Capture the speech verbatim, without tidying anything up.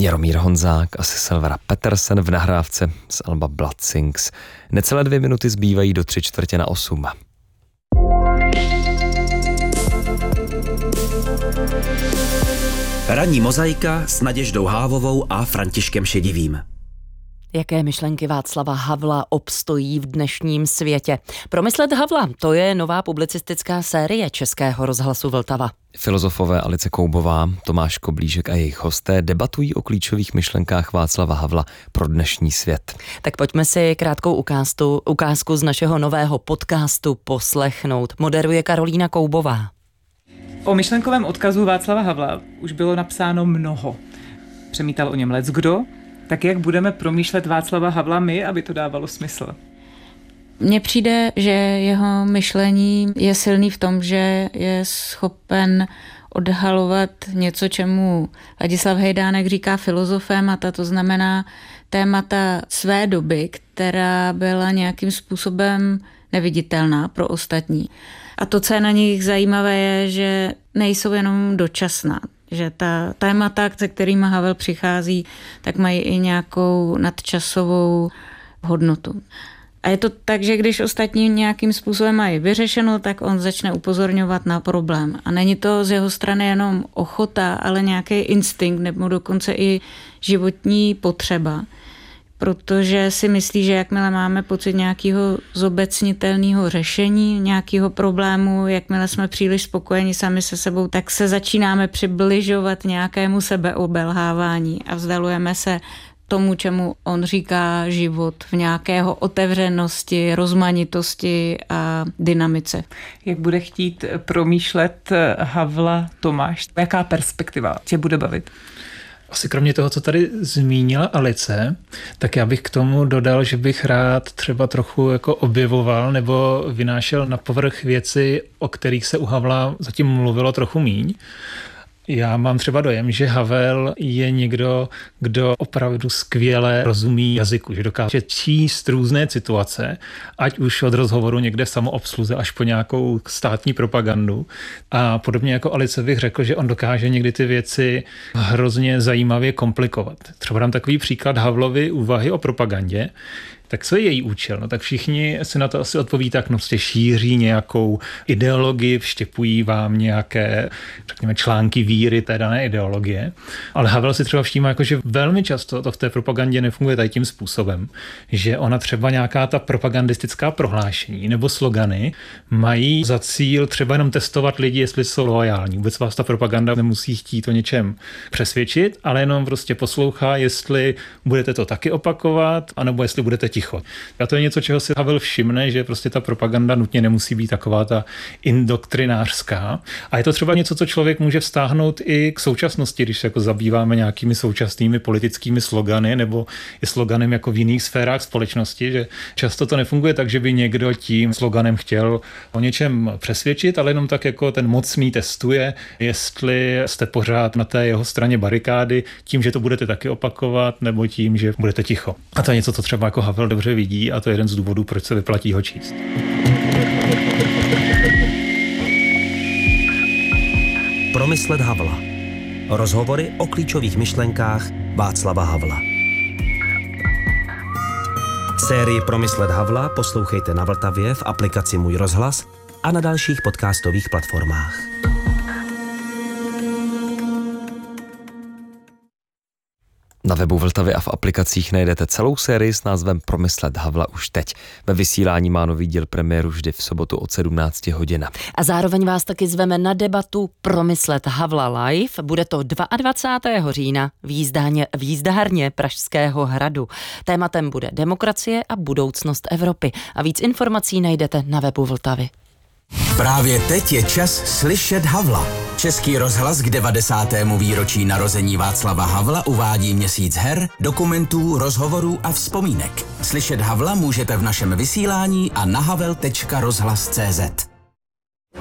Jaromír Honzák a Silvera Petersen v nahrávce z alba Blood Sings. Necelé dvě minuty zbývají do tři čtvrtě na osm. Ranní mozaika s Naděždou Hávovou a Františkem Šedivým. Jaké myšlenky Václava Havla obstojí v dnešním světě? Promyslet Havla, to je nová publicistická série Českého rozhlasu Vltava. Filozofové Alice Koubová, Tomáš Koblížek a jejich hosté debatují o klíčových myšlenkách Václava Havla pro dnešní svět. Tak pojďme si krátkou ukázku, ukázku z našeho nového podcastu poslechnout. Moderuje Karolína Koubová. O myšlenkovém odkazu Václava Havla už bylo napsáno mnoho. Přemítal o něm leckdo. Tak jak budeme promýšlet Václava Havla my, aby to dávalo smysl? Mně přijde, že jeho myšlení je silný v tom, že je schopen odhalovat něco, čemu Ladislav Hejdánek říká filozofémata, to znamená témata své doby, která byla nějakým způsobem neviditelná pro ostatní. A to, co je na nich zajímavé, je, že nejsou jenom dočasná. Že ta témata, se kterými Havel přichází, tak mají i nějakou nadčasovou hodnotu. A je to tak, že když ostatní nějakým způsobem mají vyřešeno, tak on začne upozorňovat na problém. A není to z jeho strany jenom ochota, ale nějaký instinkt nebo dokonce i životní potřeba. Protože si myslí, že jakmile máme pocit nějakého zobecnitelného řešení, nějakého problému, jakmile jsme příliš spokojeni sami se sebou, tak se začínáme přibližovat nějakému sebeobelhávání a vzdalujeme se tomu, čemu on říká život v nějakého otevřenosti, rozmanitosti a dynamice. Jak bude chtít promýšlet Havla Tomáš? Jaká perspektiva tě bude bavit? Asi kromě toho, co tady zmínila Alice, tak já bych k tomu dodal, že bych rád třeba trochu jako objevoval nebo vynášel na povrch věci, o kterých se u Havla zatím mluvilo trochu míň. Já mám třeba dojem, že Havel je někdo, kdo opravdu skvěle rozumí jazyku, že dokáže číst různé situace, ať už od rozhovoru někde v samoobsluze až po nějakou státní propagandu. A podobně jako Alice bych řekl, že on dokáže někdy ty věci hrozně zajímavě komplikovat. Třeba dám takový příklad Havlovy úvahy o propagandě. Tak co je její účel? No tak všichni si na to asi odpoví tak, no prostě šíří nějakou ideologii, vštěpují vám nějaké, řekněme, články víry té dané ideologie. Ale Havel si třeba vštímá, jako, že velmi často to v té propagandě nefunguje tady tím způsobem, že ona třeba nějaká ta propagandistická prohlášení nebo slogany mají za cíl třeba jenom testovat lidi, jestli jsou loajální. Vůbec vás ta propaganda nemusí chtít o něčem přesvědčit, ale jenom prostě poslouchá, jestli budete to taky opakovat, anebo jestli budete ticho. A to je něco, čeho si Havel všimne, že prostě ta propaganda nutně nemusí být taková ta indoktrinářská. A je to třeba něco, co člověk může vztáhnout i k současnosti, když se jako zabýváme nějakými současnými politickými slogany nebo i sloganem jako v jiných sférách společnosti, že často to nefunguje tak, že by někdo tím sloganem chtěl o něčem přesvědčit, ale jenom tak jako ten mocný testuje, jestli jste pořád na té jeho straně barikády, tím, že to budete taky opakovat, nebo tím, že budete ticho. A to je něco, co třeba jako Havel dobře vidí a to je jeden z důvodů, proč se vyplatí ho číst. Promyslet Havla. Rozhovory o klíčových myšlenkách Václava Havla. Sérii Promyslet Havla poslouchejte na Vltavě v aplikaci Můj rozhlas a na dalších podcastových platformách. Na webu Vltavy a v aplikacích najdete celou sérii s názvem Promyslet Havla už teď. Ve vysílání má nový díl premiéru vždy v sobotu od sedmnáct hodin. A zároveň vás taky zveme na debatu Promyslet Havla live. Bude to dvacátého druhého října v jízdárně, v jízdárně Pražského hradu. Tématem bude demokracie a budoucnost Evropy. A víc informací najdete na webu Vltavy. Právě teď je čas slyšet Havla. Český rozhlas k devadesátému výročí narození Václava Havla uvádí měsíc her, dokumentů, rozhovorů a vzpomínek. Slyšet Havla můžete v našem vysílání a na havel tečka rozhlas tečka cé zet.